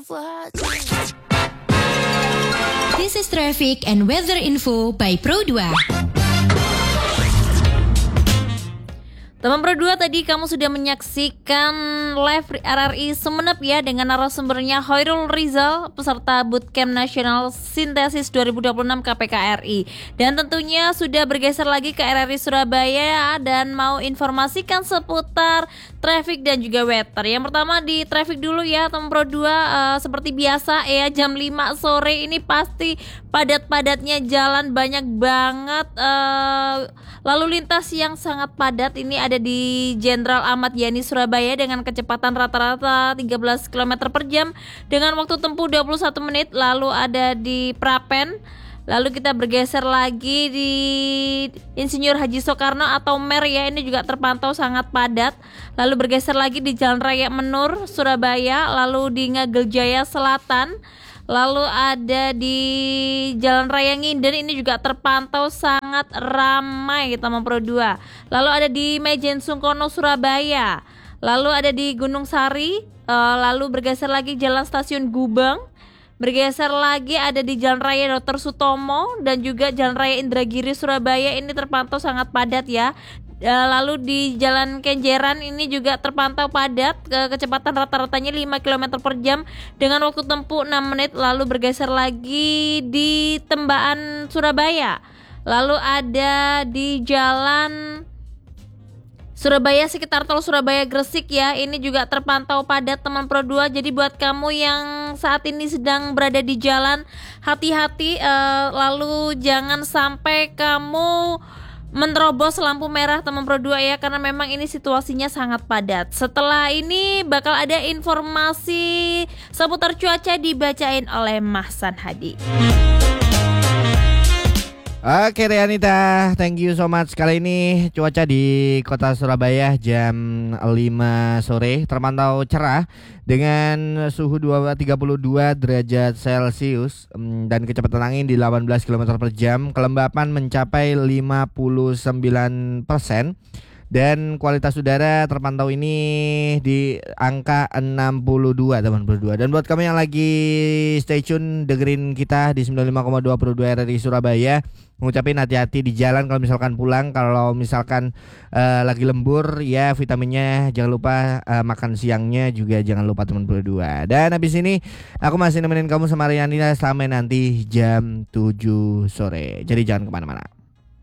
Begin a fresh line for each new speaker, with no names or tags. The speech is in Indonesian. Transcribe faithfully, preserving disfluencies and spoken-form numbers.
This is traffic and weather info by Pro dua.
Teman Pro dua, tadi kamu sudah menyaksikan live R R I Sumeneb ya, dengan narasumbernya Hoirul Rizal, peserta Bootcamp Nasional Sintesis dua ribu dua puluh enam K P K R I. Dan tentunya sudah bergeser lagi ke R R I Surabaya dan mau informasikan seputar traffic dan juga weather. Yang pertama di traffic dulu ya teman Pro dua, uh, seperti biasa ya jam lima sore ini pasti padat-padatnya jalan, banyak banget uh, lalu lintas yang sangat padat. Ini ada di Jenderal Ahmad Yani Surabaya dengan kecepatan rata-rata tiga belas kilometer per jam dengan waktu tempuh dua puluh satu menit. Lalu ada di Prapen. Lalu kita bergeser lagi di Insinyur Haji Soekarno atau Mer ya, ini juga terpantau sangat padat. Lalu bergeser lagi di Jalan Raya Menur Surabaya, lalu di Ngageljaya Selatan. Lalu ada di Jalan Raya Nginden, ini juga terpantau sangat ramai teman Pro dua. Lalu ada di Mejen Sungkono Surabaya. Lalu ada di Gunung Sari, uh, lalu bergeser lagi Jalan Stasiun Gubeng. Bergeser lagi ada di Jalan Raya Doktor Sutomo dan juga Jalan Raya Indragiri Surabaya, ini terpantau sangat padat ya. Lalu di Jalan Kenjeran ini juga terpantau padat, ke kecepatan rata-ratanya lima kilometer per jam dengan waktu tempuh enam menit. Lalu bergeser lagi di Tembaan Surabaya. Lalu ada di Jalan Surabaya sekitar tol Surabaya Gresik ya, ini juga terpantau padat teman Pro dua. Jadi buat kamu yang saat ini sedang berada di jalan, hati-hati, eh, lalu jangan sampai kamu menerobos lampu merah teman Pro dua ya, karena memang ini situasinya sangat padat. Setelah ini bakal ada informasi seputar cuaca dibacain oleh Mahsan Hadi.
Oke Rianita, thank you so much. Kali ini cuaca di kota Surabaya jam lima sore terpantau cerah dengan suhu tiga puluh dua derajat Celcius dan kecepatan angin di delapan belas kilometer per jam. Kelembapan mencapai lima puluh sembilan persen. Dan kualitas udara terpantau ini di angka enam puluh dua teman Pro dua. Dan buat kamu yang lagi stay tune dengerin kita di sembilan puluh lima koma dua Pro dua R R I Surabaya, ngucapin hati-hati di jalan kalau misalkan pulang. Kalau misalkan uh, lagi lembur ya, vitaminnya jangan lupa, uh, makan siangnya juga jangan lupa teman Pro dua. Dan habis ini aku masih nemenin kamu sama Rianita sampai nanti jam tujuh sore. Jadi jangan kemana-mana.